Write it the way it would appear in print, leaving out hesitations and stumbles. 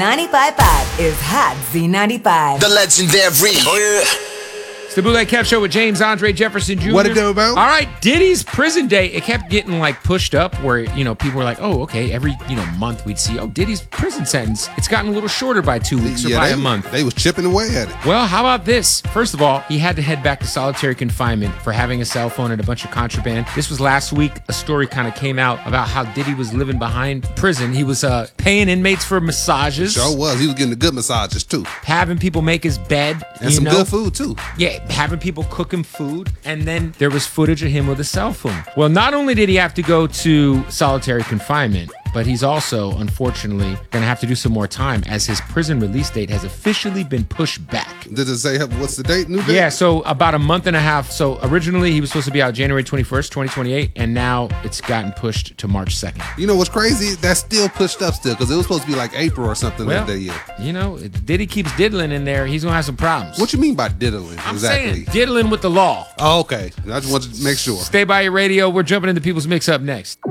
95.5 is Hot Z95. The legendary. Oh, yeah. It's the Bootleg Kev Show with James Andre Jefferson Jr. What it do, bro? All right, Diddy's prison date, it kept getting like pushed up where, people were like, oh, okay, every, month we'd see, Diddy's prison sentence. It's gotten a little shorter by 2 weeks or by a month. They was chipping away at it. Well, how about this? First of all, he had to head back to solitary confinement for having a cell phone and a bunch of contraband. This was last week. A story kind of came out about how Diddy was living behind prison. He was paying inmates for massages. Sure was. He was getting the good massages, too. Having people make his bed. And some good food, too. Yeah, having people cook him food. And then there was footage of him with a cell phone. Well, not only did he have to go to solitary confinement, but he's also, unfortunately, going to have to do some more time as his prison release date has officially been pushed back. Did it say what's the date? New date? Yeah, so about a month and a half. So originally he was supposed to be out January 21st, 2028, and now it's gotten pushed to March 2nd. You know what's crazy? That's still pushed up still because it was supposed to be like April or something Well, that year. Diddy keeps diddling in there. He's going to have some problems. What you mean by diddling? I'm exactly? saying diddling with the law. Oh, okay. I just wanted to make sure. Stay by your radio. We're jumping into People's Mix up next.